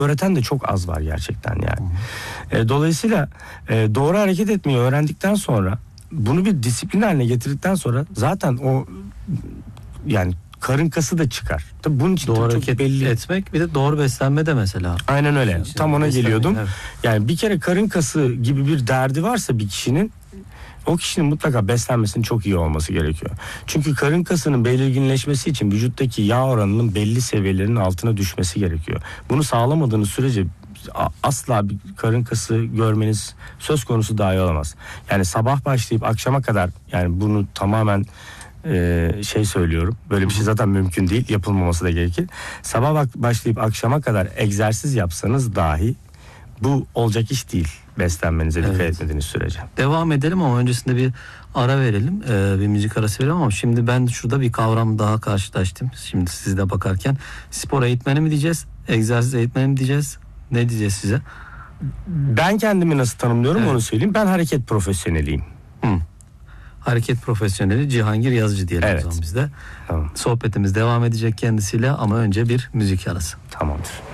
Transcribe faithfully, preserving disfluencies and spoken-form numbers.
öğreten de çok az var gerçekten yani. E, dolayısıyla e, doğru hareket etmeyi öğrendikten sonra, bunu bir disiplin haline getirdikten sonra zaten o yani karın kası da çıkar. Tabii bunun için doğru çok hareket belli etmek, bir de doğru beslenme de mesela. Aynen öyle. İçin Tam ona beslenme, geliyordum. evet. Yani bir kere karın kası gibi bir derdi varsa bir kişinin, o kişinin mutlaka beslenmesinin çok iyi olması gerekiyor. Çünkü karın kasının belirginleşmesi için vücuttaki yağ oranının belli seviyelerinin altına düşmesi gerekiyor. Bunu sağlamadığınız sürece asla bir karın kası görmeniz söz konusu dahi olamaz. Yani sabah başlayıp akşama kadar, yani bunu tamamen Ee, şey söylüyorum, böyle bir şey zaten mümkün değil, yapılmaması da gerekir. Sabah başlayıp akşama kadar egzersiz yapsanız dahi bu olacak iş değil, beslenmenize dikkat Evet. etmediğiniz sürece. Devam edelim ama öncesinde bir ara verelim, ee, bir müzik arası verelim. Ama şimdi ben şurada bir kavram daha karşılaştım. Şimdi siz de bakarken, spor eğitmeni mi diyeceğiz, egzersiz eğitmeni mi diyeceğiz, ne diyeceğiz size? Ben kendimi nasıl tanımlıyorum, evet, onu söyleyeyim. Ben hareket profesyoneliyim. Hı. Hareket profesyoneli Cihangir Yazıcı diyelim, evet, o zaman biz de. Tamam. Sohbetimiz devam edecek kendisiyle ama önce bir müzik arası. Tamamdır.